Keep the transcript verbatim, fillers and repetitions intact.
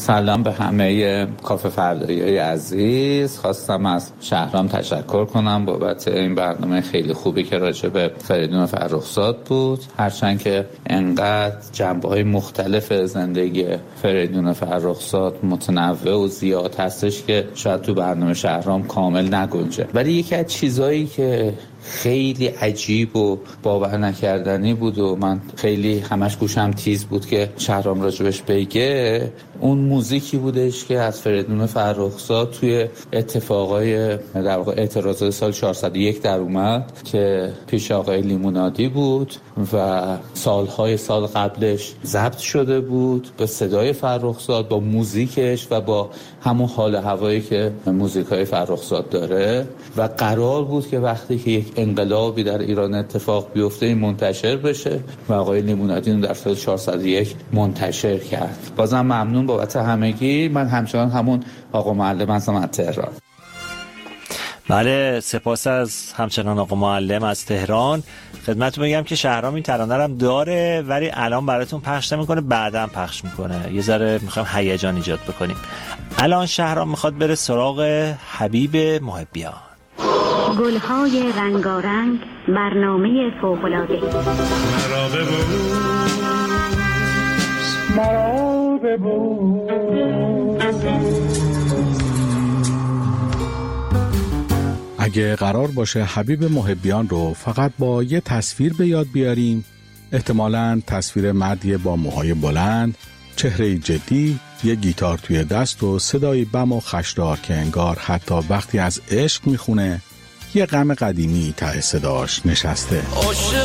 سلام به همه کافه فردایی عزیز. خواستم از شهرام تشکر کنم بابت این برنامه خیلی خوبی که راجع به فریدون فرخزاد بود، هرچند که انقدر جنبه‌های مختلف زندگی فریدون فرخزاد متنوع و زیاد هستش که شاید تو برنامه شهرام کامل نگنجه. ولی یکی از چیزایی که خیلی عجیب و باور نکردنی بود و من خیلی همش گوشم تیز بود که شهرام راجبش بگه، اون موزیکی بودش که از فریدون فرخزاد توی اتفاقای در واقع اعتراضات سال چهارصد و یک در اومد که پیش آقای لیمونادی بود و سالهای سال قبلش ضبط شده بود به صدای فرخزاد با موزیکش و با همون حال هوایی که موزیکای فرخزاد داره و قرار بود که وقتی که یک انقلابی در ایران اتفاق بیفته این منتشر بشه و آقای لیمونادی اون در سال چهارصد و یک منتشر کرد. بازم ممنون بابت همگی. من همچنان همون آقا معلم هستم از تهران. بله، سپاس از همچنان آقا معلم از تهران. خدمتتون بگم که شهرام این ترانه رو هم داره ولی الان براتون پخش نمی‌کنه، بعداً پخش میکنه. یه ذره میخوایم هیجان ایجاد بکنیم. الان شهرام میخواد بره سراغ حبیب محبیان. گلهای رنگارنگ، برنامه فوق‌العاده. مرا ببوس، مرا ببوس. اگه قرار باشه حبیب محبیان رو فقط با یه تصویر به یاد بیاریم، احتمالاً تصویر مردی با موهای بلند، چهره جدی، یه گیتار توی دست و صدای بم و خشدار که انگار حتی وقتی از عشق میخونه یه غم قدیمی ته صداش نشسته.